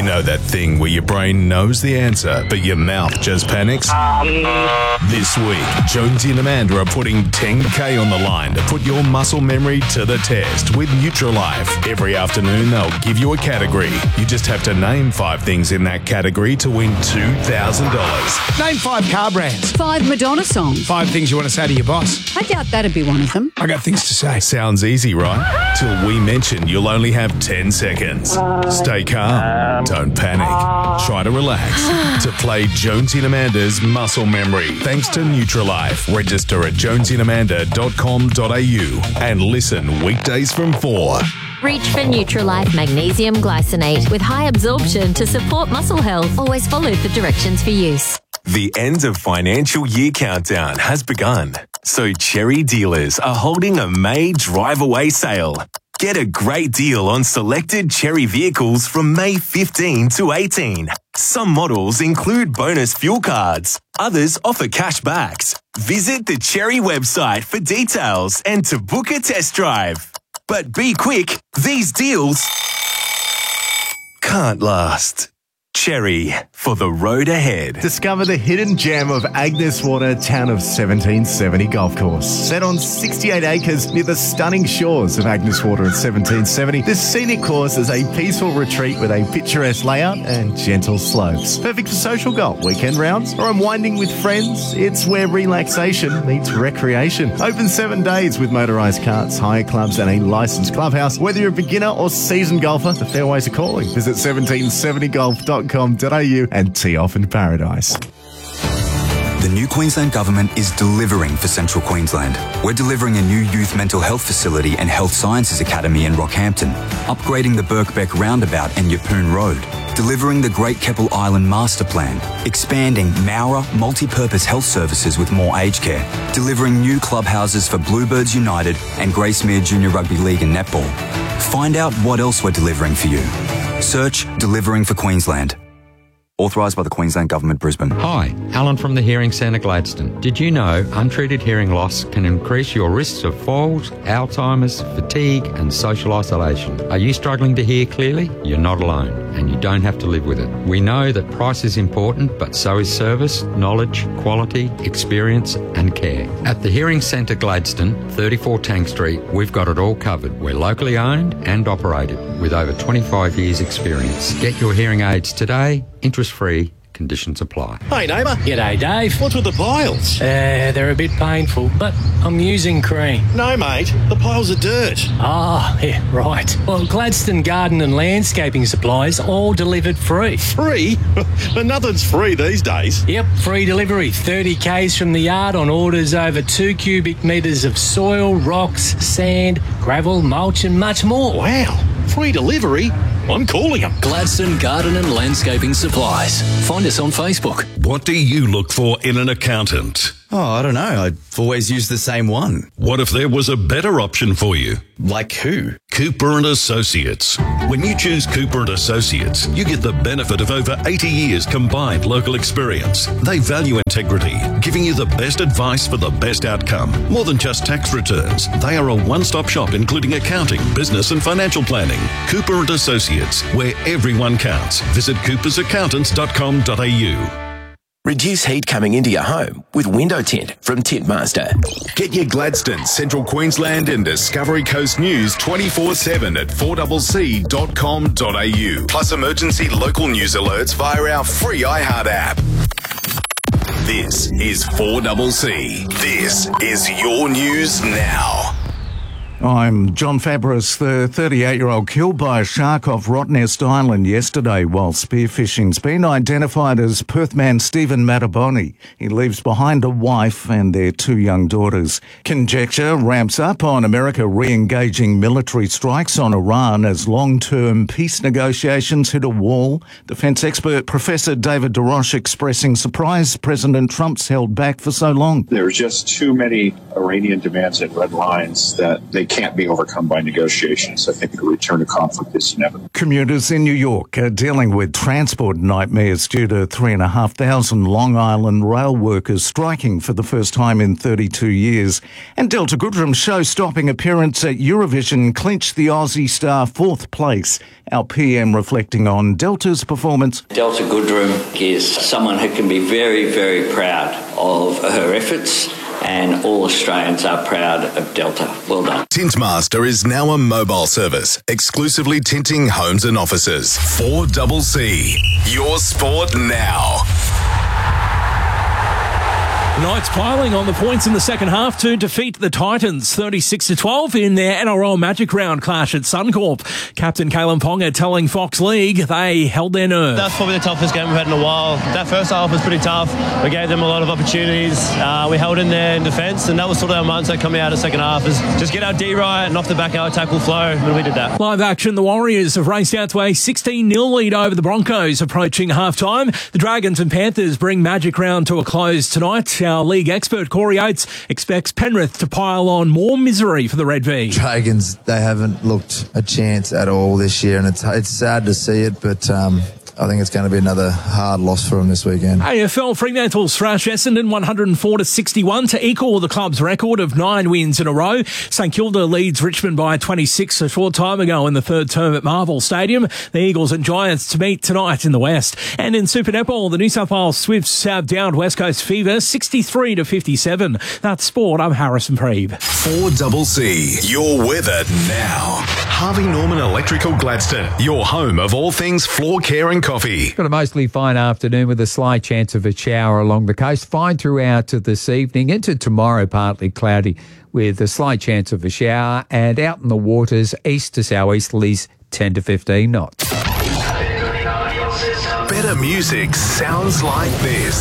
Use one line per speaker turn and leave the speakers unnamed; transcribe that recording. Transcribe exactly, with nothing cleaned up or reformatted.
know that thing where your brain knows the answer, but your mouth just panics?
Um.
This week, Jonesy and Amanda are putting ten K on the line to put your muscle memory to the test with Nutrilife. Every afternoon, they'll give you a category. You just have to name five things in that category to win two thousand dollars.
Name five car brands.
Five Madonna songs.
Five things you want to say to your boss.
I doubt that'd be one of them.
I got things to say.
Sounds easy, right? Till we mention you'll only have ten seconds. Stay calm. Don't panic. Try to relax. To play Jonesy and Amanda's Muscle Memory. Thanks to Nutrilife. Register at jonesy and amanda dot com dot a u and listen weekdays from four.
Reach for Nutrilife Magnesium Glycinate with high absorption to support muscle health. Always follow the directions for use.
The end of financial year countdown has begun, so Cherry dealers are holding a May drive away sale. Get a great deal on selected Cherry vehicles from May fifteenth to eighteenth. Some models include bonus fuel cards. Others offer cash backs. Visit the Cherry website for details and to book a test drive. But be quick, these deals can't last. Cherry, for the road ahead.
Discover the hidden gem of Agnes Water, town of seventeen seventy Golf Course. Set on sixty-eight acres near the stunning shores of Agnes Water at seventeen seventy, this scenic course is a peaceful retreat with a picturesque layout and gentle slopes. Perfect for social golf, weekend rounds, or unwinding with friends. It's where relaxation meets recreation. Open seven days with motorised carts, hire clubs, and a licensed clubhouse. Whether you're a beginner or seasoned golfer, the fairways are calling. Visit seventeen seventy golf dot com dot a u and tee off in paradise.
The new Queensland Government is delivering for Central Queensland. We're delivering a new youth mental health facility and health sciences academy in Rockhampton, upgrading the Birkbeck roundabout and Yeppoon Road, delivering the Great Keppel Island Master Plan, expanding Mowra multi-purpose health services with more aged care, delivering new clubhouses for Bluebirds United and Gracemere Junior Rugby League and Netball. Find out what else we're delivering for you. Search Delivering for Queensland. Authorised by the Queensland Government, Brisbane.
Hi, Alan from the Hearing Centre Gladstone. Did you know untreated hearing loss can increase your risks of falls, Alzheimer's, fatigue and social isolation? Are you struggling to hear clearly? You're not alone and you don't have to live with it. We know that price is important, but so is service, knowledge, quality, experience and care. At the Hearing Centre Gladstone, thirty-four Tank Street, we've got it all covered. We're locally owned and operated with over twenty-five years experience. Get your hearing aids today. Interest-free, conditions apply.
Hey neighbour.
G'day Dave.
What's with the piles?
Uh, they're a bit painful, but I'm using cream.
No mate, the piles are dirt.
Ah, yeah, right. Well, Gladstone Garden and Landscaping Supplies all delivered free.
Free? But nothing's free these days.
Yep, free delivery. thirty kays from the yard on orders over two cubic metres of soil, rocks, sand, gravel, mulch and much more.
Wow, free delivery? I'm calling them.
Gladstone Garden and Landscaping Supplies. Find us on Facebook.
What do you look for in an accountant?
Oh, I don't know. I've always used the same one.
What if there was a better option for you?
Like who?
Cooper and Associates. When you choose Cooper and Associates, you get the benefit of over eighty years combined local experience. They value integrity, giving you the best advice for the best outcome. More than just tax returns, they are a one-stop shop including accounting, business and financial planning. Cooper and Associates, where everyone counts. Visit coopers accountants dot com dot a u.
Reduce heat coming into your home with window tint from Tintmaster.
Get your Gladstone, Central Queensland and Discovery Coast news twenty-four seven at four c c dot com dot a u. Plus emergency local news alerts via our free iHeart app. This is four C C. This is your news now.
I'm John Fabris. The thirty-eight-year-old killed by a shark off Rottnest Island yesterday while spearfishing's been identified as Perth man Stephen Mataboni. He leaves behind a wife and their two young daughters. Conjecture ramps up on America re-engaging military strikes on Iran as long-term peace negotiations hit a wall. Defence expert Professor David DeRoche expressing surprise President Trump's held back for so long.
There are just too many Iranian demands and red lines that they
it can't be overcome by negotiations. I think a return to conflict is inevitable.
Commuters in New York are dealing with transport nightmares due to three and a half thousand Long Island rail workers striking for the first time in thirty-two years. And Delta Goodrum's show-stopping appearance at Eurovision clinched the Aussie star fourth place. Our P M reflecting on Delta's performance.
Delta Goodrum is someone who can be very, very proud of her efforts, and all Australians are proud of Delta. Well done.
Tintmaster is now a mobile service, exclusively tinting homes and offices. four C C. Your sport now.
Knights piling on the points in the second half to defeat the Titans thirty-six to twelve in their N R L Magic Round clash at Suncorp. Captain Kalen Ponga telling Fox League they held their nerve.
That's probably the toughest game we've had in a while. That first half was pretty tough. We gave them a lot of opportunities. Uh, we held in there in defence, and that was sort of our mindset coming out of the second half, is just get our D right and off the back our attack will flow, and we did that.
Live action, the Warriors have raced out to a sixteen nil lead over the Broncos approaching half-time. The Dragons and Panthers bring Magic Round to a close tonight. Our league expert Corey Oates expects Penrith to pile on more misery for the Red V.
Dragons, they haven't looked a chance at all this year, and it's it's sad to see it, but um, I think it's going to be another hard loss for them this weekend.
A F L Fremantle thrash Essendon one hundred four to sixty-one to equal the club's record of nine wins in a row. St Kilda leads Richmond by twenty-six a short time ago in the third term at Marvel Stadium. The Eagles and Giants to meet tonight in the West. And in Super Netball, the New South Wales Swifts have downed West Coast Fever sixty-three to fifty-seven. That's sport. I'm Harrison Preeb.
four C C. Your weather now. Harvey Norman Electrical Gladstone, your home of all things floor care and coffee.
Got a mostly fine afternoon with a slight chance of a shower along the coast. Fine throughout to this evening. Into tomorrow, partly cloudy with a slight chance of a shower. And out in the waters, east to southeasterlies, ten to fifteen knots.
Better music sounds like this.